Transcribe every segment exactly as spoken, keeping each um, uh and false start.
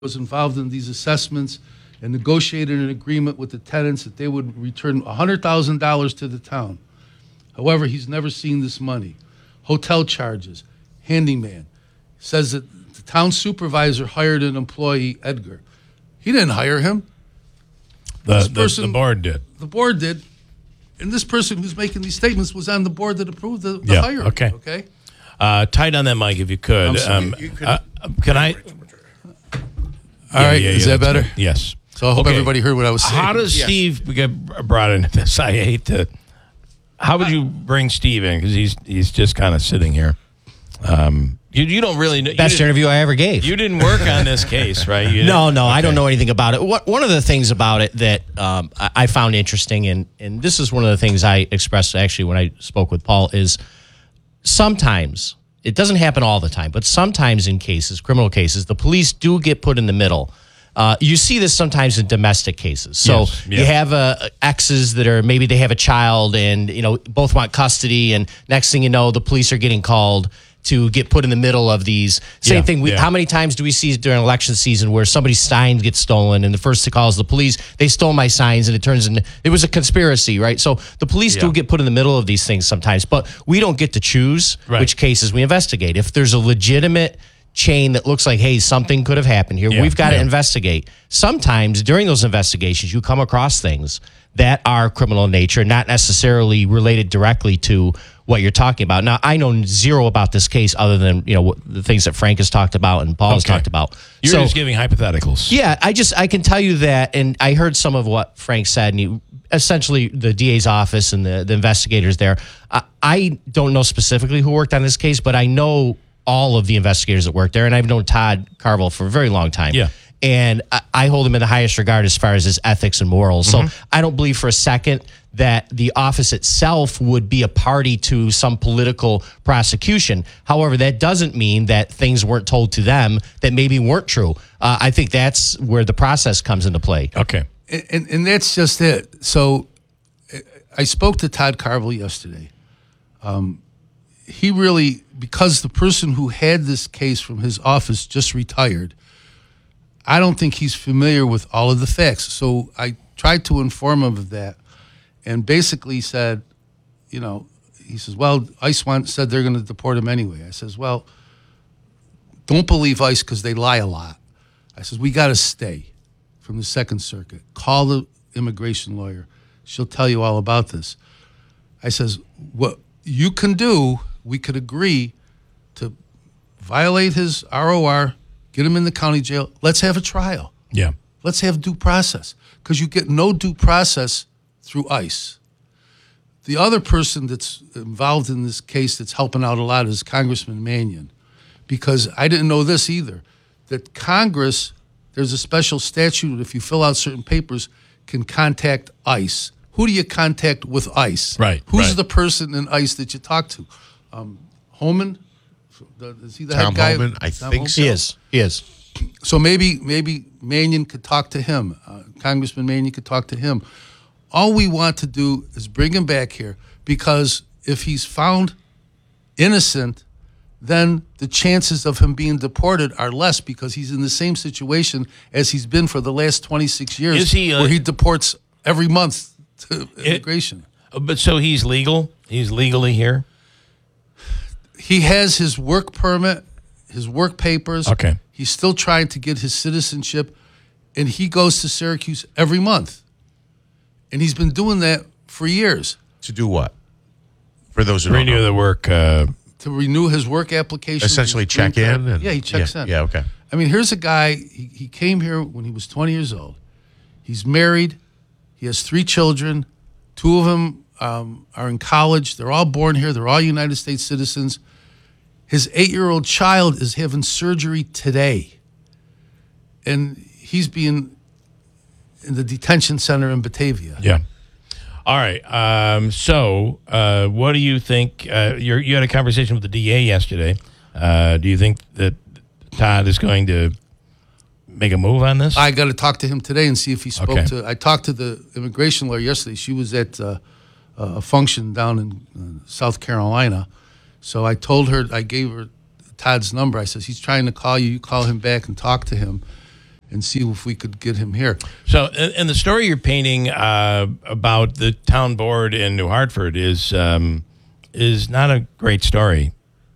was involved in these assessments and negotiated an agreement with the tenants that they would return one hundred thousand dollars to the town. However, he's never seen this money. Hotel charges, handyman. Says that the town supervisor hired an employee, Edgar. He didn't hire him. The, This the, person- the board did. The board did. And this person who's making these statements was on the board that approved the, the Yeah, hiring. okay. Okay. Uh, tight on that mic if you could. I'm sorry. Um, You could- uh, can I? All right. Is that that's better? good. Yes. So I hope Okay. everybody heard what I was saying. How does Yes. Steve get brought into this? I hate to. How would you bring Steve in? Because he's he's just kind of sitting here. Um, you you don't really know. Best you interview I ever gave. You didn't work on this case, right? You no, didn't? no, I don't Okay. know anything about it. What, one of the things about it that um, I, I found interesting, and, and this is one of the things I expressed actually when I spoke with Paul, is sometimes, it doesn't happen all the time, but sometimes in cases, criminal cases, the police do get put in the middle. Uh, you see this sometimes in domestic cases. So Yes, yeah. you have uh, exes that are, maybe they have a child and, you know, both want custody, and next thing you know, the police are getting called to get put in the middle of these. Same Yeah, thing. We, yeah. How many times do we see during election season where somebody's sign gets stolen and the first to call is the police? They stole my signs, and it turns into, it was a conspiracy, right? So the police do Yeah. get put in the middle of these things sometimes, but we don't get to choose Right. which cases we investigate. If there's a legitimate chain that looks like, hey, something could have happened here, Yeah, we've got yeah. to investigate. Sometimes during those investigations, you come across things that are criminal in nature, not necessarily related directly to what you're talking about. Now, I know zero about this case other than, you know, what, the things that Frank has talked about and Paul has Okay. talked about. You're So- just giving hypotheticals. yeah, I just I can tell you that, and I heard some of what Frank said, and he, essentially the D A's office and the, the investigators there. I, I don't know specifically who worked on this case, but I know all of the investigators that worked there, and I've known Todd Carville for a very long time. Yeah. And I, I hold him in the highest regard as far as his ethics and morals. Mm-hmm. So I don't believe for a second that the office itself would be a party to some political prosecution. However, that doesn't mean that things weren't told to them that maybe weren't true. Uh, I think that's where the process comes into play. Okay. And, and, and that's just it. So uh, I spoke to Todd Carville yesterday. Um, he really, because the person who had this case from his office just retired, I don't think he's familiar with all of the facts. So I tried to inform him of that, and basically said, you know, he says, well, ICE want, said they're going to deport him anyway. I says, well, don't believe ICE because they lie a lot. I says, we got to stay from the Second Circuit. Call the immigration lawyer. She'll tell you all about this. I says, what you can do, we could agree to violate his R O R, get him in the county jail. Let's have a trial. Yeah. Let's have due process, because you get no due process through ICE. The other person that's involved in this case that's helping out a lot is Congressman Mannion, because I didn't know this either, that Congress, there's a special statute, if you fill out certain papers, can contact ICE. Who do you contact with ICE? Right, Who's right. the person in ICE that you talk to? Um, Homan? Is he the Tom head guy? Homan? I Tom think Homan? so. He is. He is. So maybe maybe Mannion could talk to him. Uh, Congressman Mannion could talk to him. All we want to do is bring him back here, because if he's found innocent, then the chances of him being deported are less, because he's in the same situation as he's been for the last twenty-six years, Is he, uh, where he deports every month to immigration. Uh, But so he's legal? He's legally here? He has his work permit, his work papers. Okay. He's still trying to get his citizenship, and he goes to Syracuse every month. And he's been doing that for years To do what? For those who don't Renew know. the work. Uh, to renew his work application. Essentially his green check card. in? And, Yeah, he checks yeah, in. Yeah, okay. I mean, here's a guy, he, he came here when he was twenty years old. He's married. He has three children. Two of them um, are in college. They're all born here. They're all United States citizens. His eight-year-old child is having surgery today. And he's being in the detention center in Batavia. yeah. All right. Um, so, uh, what do you think? Uh, you're, you had a conversation with the D A yesterday. Uh, do you think that Todd is going to make a move on this? I got to talk to him today and see if he spoke Okay. to. I talked to the immigration lawyer yesterday. She was at uh, a function down in uh, South Carolina, so I told her, I gave her Todd's number. I says, he's trying to call you. You call him back and talk to him. and see if we could get him here. So, and and the story you're painting uh, about the town board in New Hartford is um, is not a great story.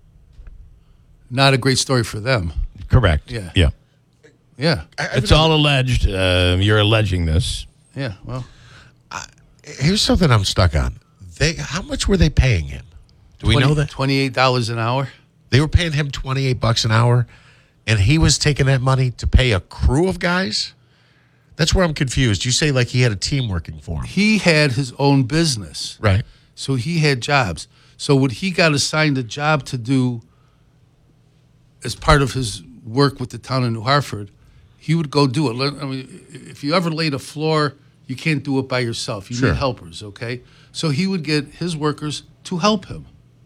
Not a great story for them. Correct. Yeah. Yeah. Yeah, It's all alleged. Uh, you're alleging this. yeah. Well, Here's something I'm stuck on. They how much were they paying him? Do we know that? twenty-eight dollars an hour. They were paying him twenty-eight bucks an hour, and he was taking that money to pay a crew of guys? That's where I'm confused. You say like he had a team working for him. He had his own business. Right. So he had jobs. So when he got assigned a job to do as part of his work with the town of New Hartford, he would go do it. I mean, if you ever laid a floor, you can't do it by yourself. You Sure. need helpers, okay? So he would get his workers to help him.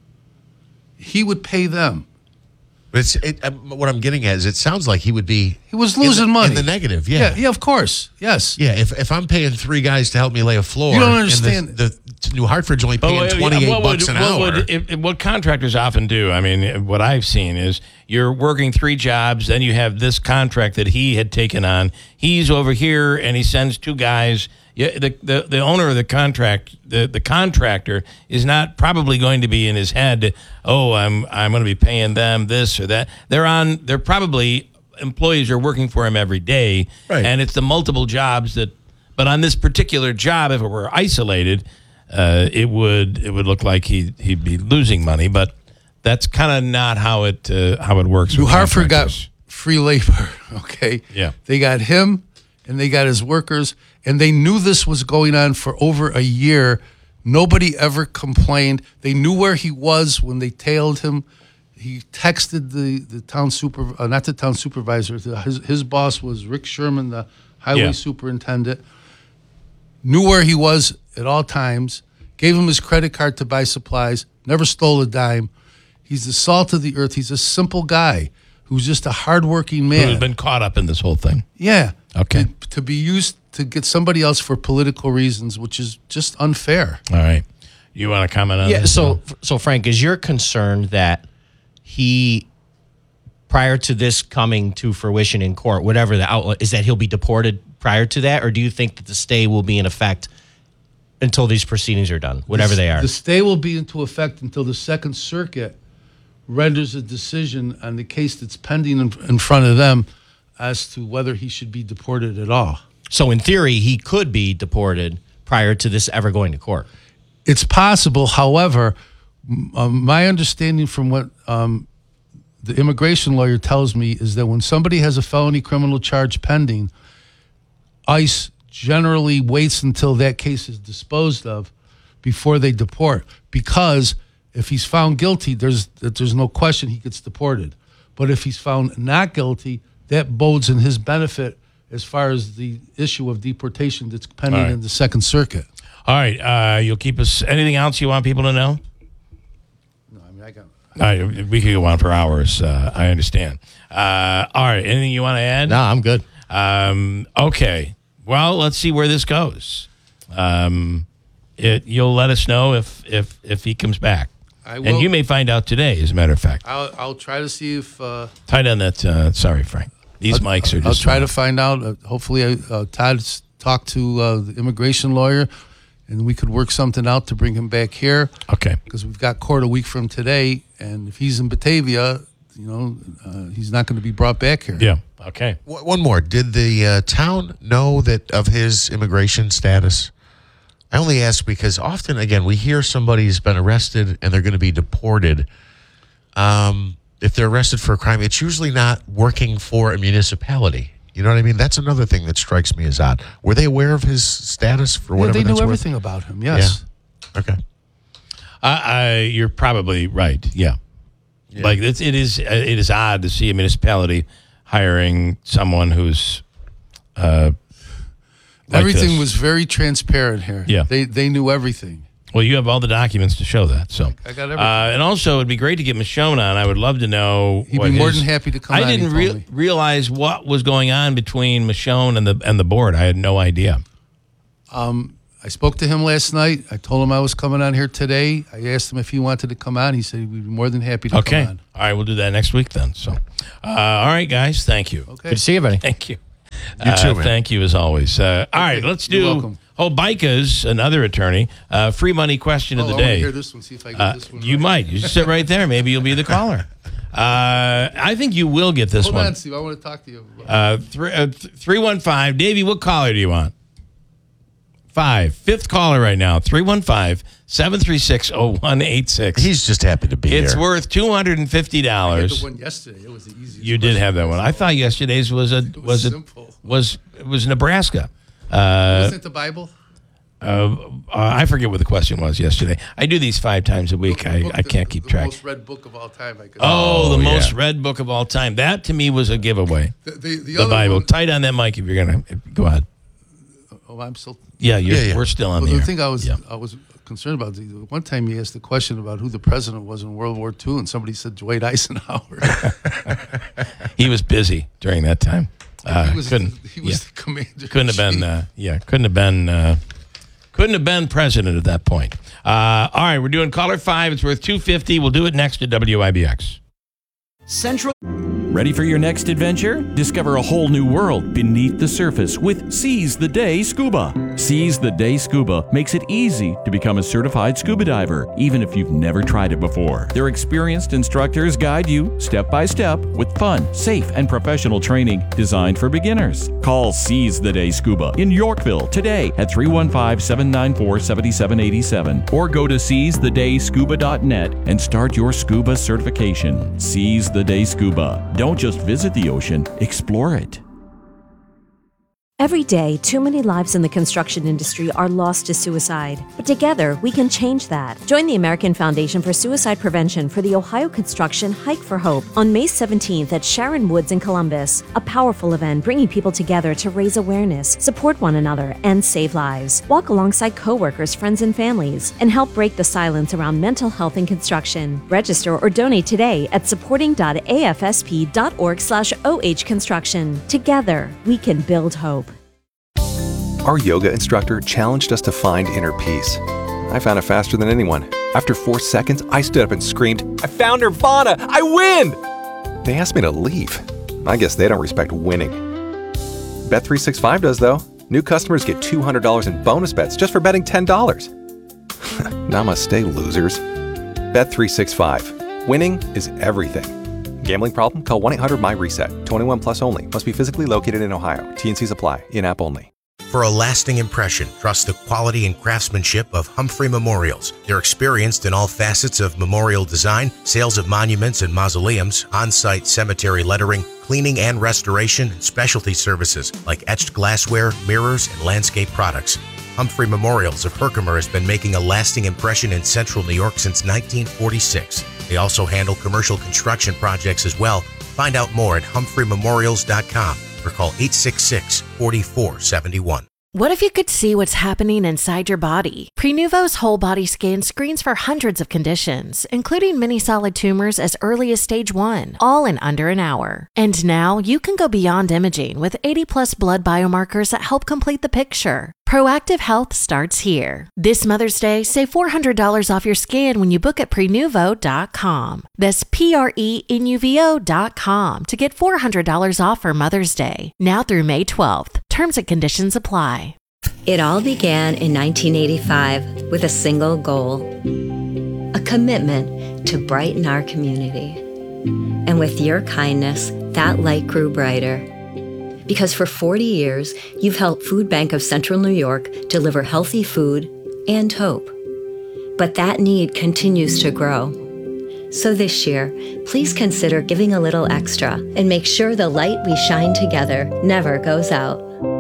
He would pay them. But it's it, um, what I'm getting at is it sounds like he would be He was in the- losing money. in the negative. Yeah. Yeah, yeah, of course. Yes. Yeah, if, if I'm paying three guys to help me lay a floor, You don't and understand. the, the New Hartford's only But paying what- twenty-eight what would- bucks an what hour. would- if- if- what contractors often do, I mean, what I've seen is you're working three jobs, then you have this contract that he had taken on. He's over here, and he sends two guys. Yeah, the, the the owner of the contract, the, the contractor, is not probably going to be in his head, oh, I'm I'm going to be paying them this or that. They're on. They're probably employees are working for him every day, Right. and it's the multiple jobs that. But on this particular job, if it were isolated, uh, it would it would look like he he'd be losing money. But that's kind of not how it uh, how it works. New with Hartford got contractors. free labor, okay? Yeah. They got him and they got his workers, and they knew this was going on for over a year. Nobody ever complained. They knew where he was when they tailed him. He texted the, the town super, uh, not the town supervisor, the, his, his boss was Rick Sherman, the highway Yeah. superintendent. Knew where he was at all times, gave him his credit card to buy supplies, never stole a dime. He's the salt of the earth. He's a simple guy who's just a hardworking Who man. has been caught up in this whole thing. Yeah. Okay. And to be used to get somebody else for political reasons, which is just unfair. All right. You want to comment on Yeah. this? So, so Frank, is your concern that he, prior to this coming to fruition in court, whatever the outlet is, that he'll be deported prior to that, or do you think that the stay will be in effect until these proceedings are done, whatever they are? The stay will be into effect until the Second Circuit renders a decision on the case that's pending in, in front of them as to whether he should be deported at all. So, in theory, he could be deported prior to this ever going to court. It's possible. However, m- um, my understanding from what um, the immigration lawyer tells me is that when somebody has a felony criminal charge pending, ICE generally waits until that case is disposed of before they deport, because if he's found guilty, there's there's no question he gets deported. But if he's found not guilty, that bodes in his benefit as far as the issue of deportation that's pending All right. in the Second Circuit. All right. Uh, you'll keep us. Anything else you want people to know? No, I mean, I got. Uh, we could go on for hours. Uh, I understand. Uh, all right. Anything you want to add? No, I'm good. Um, okay. Well, let's see where this goes. Um, it, you'll let us know if if if he comes back. I And will. you may find out today, as a matter of fact. I'll, I'll try to see if uh, Tie down that. Uh, sorry, Frank. These mics are just. I'll try to find out. Uh, hopefully, I, uh, Todd's talked to uh, the immigration lawyer, and we could work something out to bring him back here. Okay. Because we've got court a week from today, and if he's in Batavia, you know, uh, he's not going to be brought back here. Yeah. Okay. W- One more. Did the uh, town know that of his immigration status? I only ask because often, again, we hear somebody's been arrested and they're going to be deported. Um, if they're arrested for a crime, it's usually not working for a municipality. You know what I mean? That's another thing that strikes me as odd. Were they aware of his status for Yeah, whatever they that's knew worth? everything about him. Yes. Okay. Uh, I, you're probably right. Yeah. Like it's, it is. uh, It is odd to see a municipality hiring someone who's. Uh, like Everything this. was very transparent here. Yeah. They they knew everything. Well, you have all the documents to show that. So I got everything. Uh, and also, it'd be great to get Michonne on. I would love to know. He'd what be more his- than happy to come I on, he didn't told rea- me. realize what was going on between Michonne and the and the board. I had no idea. I spoke to him last night. I told him I was coming on here today. I asked him if he wanted to come on. He said he'd be more than happy to Okay. come on. All right, we'll do that next week then. So, uh, all right, guys. Thank you. Okay. Good to see you, buddy. Thank you. You too, Uh, man. Thank you, as always. Uh, all right, let's You're do. welcome. Oh, Bicas, another attorney. Uh, free money question Oh, of the I want to day. hear this one. See if I get Uh, this one. you right. might. You just sit right there. Maybe you'll be the caller. Uh, I think you will get this Hold one. on, Steve. I want to talk to you. Uh, three, uh, th- three one five. Davey, what caller do you want? Five. Fifth caller right now. three one five, seven three six, oh one eight six. He's just happy to be It's here. worth two hundred fifty I had dollars. the one yesterday. It was the easiest. You did have that one. I thought yesterday's was a was was it simple. was it was Nebraska. Uh, Wasn't it the Bible? uh, uh, I forget what the question was yesterday. I do these five times a week. I, Book- I can't the, keep the track. most read book of all time. I guess. Oh, the Oh, most yeah. read book of all time. That to me was a giveaway. the, the, the, The other Bible. One, Tight on that mic if you're gonna go ahead. oh, I'm still. Yeah, you're, Yeah, yeah. we're still on Well, the the air. thing I was Yeah. I was concerned about. The, one time he asked the question about who the president was in World War Two, and somebody said Dwight Eisenhower. He was busy during that time. Uh, he was, couldn't he was yeah. the commander. couldn't have been uh, yeah couldn't have been uh, couldn't have been president at that point. Uh, all right, we're doing caller five. It's worth two fifty. We'll do it next to W I B X. Central. Ready for your next adventure? Discover a whole new world beneath the surface with Seize the Day Scuba. Seize the Day Scuba makes it easy to become a certified scuba diver, even if you've never tried it before. Their experienced instructors guide you step by step with fun, safe, and professional training designed for beginners. Call Seize the Day Scuba in Yorkville today at three one five, seven nine four, seven seven eight seven or go to seize the day scuba dot net and start your scuba certification. Seize the Day Scuba. Don't just visit the ocean, explore it. Every day, too many lives in the construction industry are lost to suicide. But together, we can change that. Join the American Foundation for Suicide Prevention for the Ohio Construction Hike for Hope on May seventeenth at Sharon Woods in Columbus. A powerful event bringing people together to raise awareness, support one another, and save lives. Walk alongside coworkers, friends, and families, and help break the silence around mental health in construction. Register or donate today at supporting dot a f s p dot org slash o h construction. Together, we can build hope. Our yoga instructor challenged us to find inner peace. I found it faster than anyone. After four seconds, I stood up and screamed, "I found Nirvana! I win!" They asked me to leave. I guess they don't respect winning. Bet three sixty-five does, though. New customers get two hundred dollars in bonus bets just for betting ten dollars. Namaste, losers. Bet three sixty-five. Winning is everything. Gambling problem? Call one eight hundred my reset. twenty-one plus only. Must be physically located in Ohio. T and Cs apply. In-app only. For a lasting impression, trust the quality and craftsmanship of Humphrey Memorials. They're experienced in all facets of memorial design, sales of monuments and mausoleums, on-site cemetery lettering, cleaning and restoration, and specialty services like etched glassware, mirrors, and landscape products. Humphrey Memorials of Herkimer has been making a lasting impression in central New York since nineteen forty-six. They also handle commercial construction projects as well. Find out more at humphrey memorials dot com or call eight six six, four four seven one. What if you could see what's happening inside your body? Prenuvo's whole body scan screens for hundreds of conditions, including many solid tumors as early as stage one, all in under an hour. And now you can go beyond imaging with eighty plus blood biomarkers that help complete the picture. Proactive Health starts here. This Mother's Day, save four hundred dollars off your scan when you book at prenuvo dot com. That's P R E N U V O dot com to get four hundred dollars off for Mother's Day, now through May twelfth. Terms and conditions apply. It all began in nineteen eighty-five with a single goal, a commitment to brighten our community. And with your kindness, that light grew brighter. Because for forty years, you've helped Food Bank of Central New York deliver healthy food and hope. But that need continues to grow. So this year, please consider giving a little extra and make sure the light we shine together never goes out.